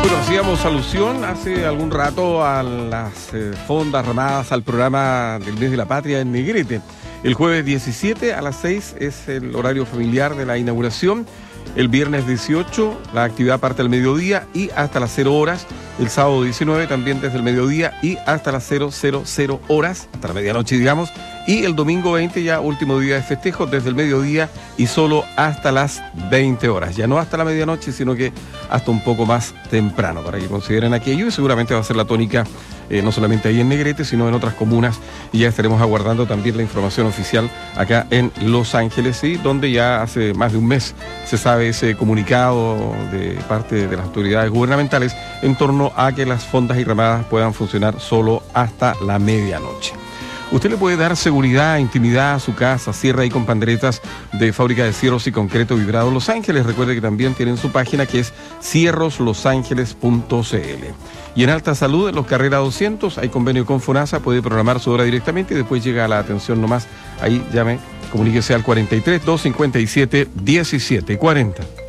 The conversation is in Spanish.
Bueno, hacíamos alusión hace algún rato a las fondas ramadas al programa del Mes de la Patria en Negrete. El jueves 17 a las 6 es el horario familiar de la inauguración. El viernes 18 la actividad parte al mediodía y hasta las 0 horas. El sábado 19 también desde el mediodía y hasta las 000 horas, hasta la medianoche digamos. Y el domingo 20 ya último día de festejo desde el mediodía y solo hasta las 20 horas. Ya no hasta la medianoche, sino que hasta un poco más temprano, para que consideren aquello. Y seguramente va a ser la tónica no solamente ahí en Negrete, sino en otras comunas. Y ya estaremos aguardando también la información oficial acá en Los Ángeles, ¿sí? Donde ya hace más de un mes se sabe ese comunicado de parte de las autoridades gubernamentales en torno a que las fondas y ramadas puedan funcionar solo hasta la medianoche. Usted le puede dar seguridad, intimidad a su casa, cierra ahí con panderetas de fábrica de cierros y concreto vibrado Los Ángeles. Recuerde que también tienen su página que es cierroslosangeles.cl. Y en Alta Salud, en los Carrera 200, hay convenio con FONASA, puede programar su hora directamente y después llega a la atención nomás. Ahí llame, comuníquese al 43 257 1740.